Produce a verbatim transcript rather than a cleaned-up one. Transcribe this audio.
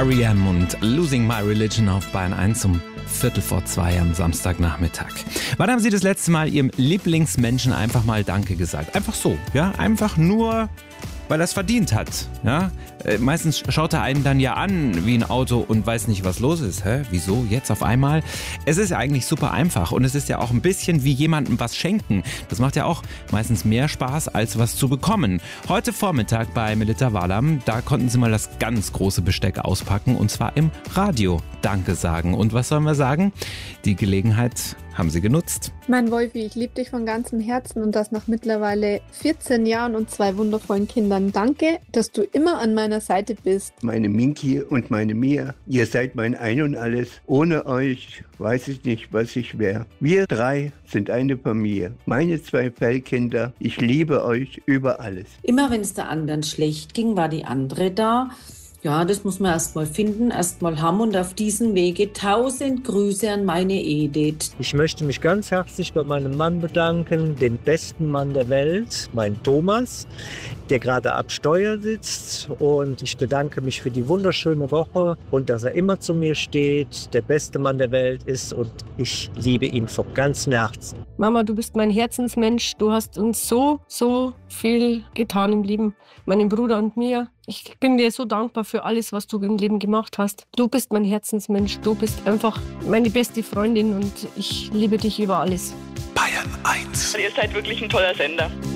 R E M und Losing My Religion auf Bayern eins um Viertel vor zwei am Samstagnachmittag. Wann haben Sie das letzte Mal Ihrem Lieblingsmenschen einfach mal Danke gesagt? Einfach so, ja, einfach nur, weil er es verdient hat, ja. Äh, meistens schaut er einen dann ja an wie ein Auto und weiß nicht, was los ist. Hä? Wieso? Jetzt auf einmal? Es ist ja eigentlich super einfach und es ist ja auch ein bisschen wie jemandem was schenken. Das macht ja auch meistens mehr Spaß, als was zu bekommen. Heute Vormittag bei Melitta Walam, da konnten sie mal das ganz große Besteck auspacken und zwar im Radio Danke sagen. Und was sollen wir sagen? Die Gelegenheit haben sie genutzt. Mein Wolfi, ich liebe dich von ganzem Herzen und das nach mittlerweile vierzehn Jahren und zwei wundervollen Kindern. Danke, dass du immer an meiner Seite bist. Meine Minki und meine Mia, ihr seid mein Ein und Alles. Ohne euch weiß ich nicht, was ich wäre. Wir drei sind eine Familie. Meine zwei Fellkinder, ich liebe euch über alles. Immer wenn es der anderen schlecht ging, war die andere da. Ja, das muss man erst mal finden, erst mal haben und auf diesem Wege tausend Grüße an meine Edith. Ich möchte mich ganz herzlich bei meinem Mann bedanken, den besten Mann der Welt, mein Thomas, der gerade ab Steuer sitzt, und ich bedanke mich für die wunderschöne Woche und dass er immer zu mir steht, der beste Mann der Welt ist und ich liebe ihn von ganzem Herzen. Mama, du bist mein Herzensmensch, du hast uns so, so viel getan im Leben, meinem Bruder und mir. Ich bin dir so dankbar für alles, was du im Leben gemacht hast. Du bist mein Herzensmensch, du bist einfach meine beste Freundin und ich liebe dich über alles. Bayern eins. Ihr seid wirklich ein toller Sender.